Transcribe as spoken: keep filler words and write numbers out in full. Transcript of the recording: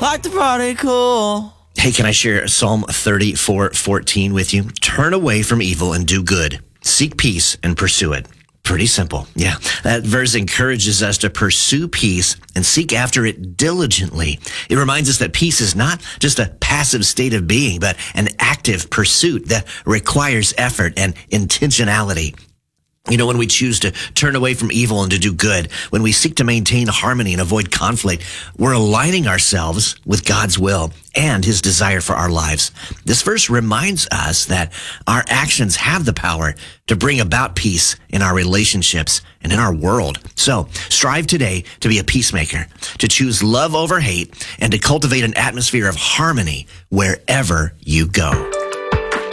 like to party cool. Hey, can I share Psalm thirty-four fourteen with you? Turn away from evil and do good. Seek peace and pursue it. Pretty simple. Yeah. That verse encourages us to pursue peace and seek after it diligently. It reminds us that peace is not just a passive state of being, but an active pursuit that requires effort and intentionality. You know, when we choose to turn away from evil and to do good, when we seek to maintain harmony and avoid conflict, we're aligning ourselves with God's will and his desire for our lives. This verse reminds us that our actions have the power to bring about peace in our relationships and in our world. So strive today to be a peacemaker, to choose love over hate, and to cultivate an atmosphere of harmony wherever you go.